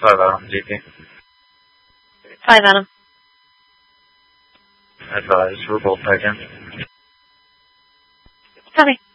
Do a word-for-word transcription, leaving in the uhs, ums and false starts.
five Adam, G P. five Adam. Advise, we're both back in. Copy.